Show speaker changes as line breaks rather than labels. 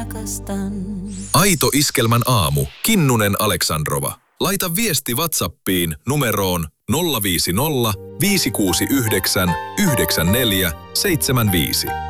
rakastan.
Aito Iskelmän aamu. Kinnunen Aleksandrova. Laita viesti WhatsAppiin numeroon 050 569 9475.